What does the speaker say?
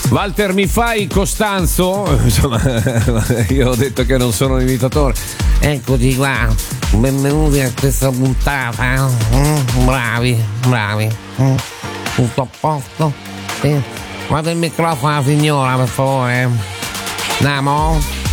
Walter, mi fai Costanzo? Insomma, io ho detto che non sono un imitatore. Eccoti qua, benvenuti a questa puntata. Bravi. Tutto a posto? Guarda il microfono alla signora, per favore. Andiamo?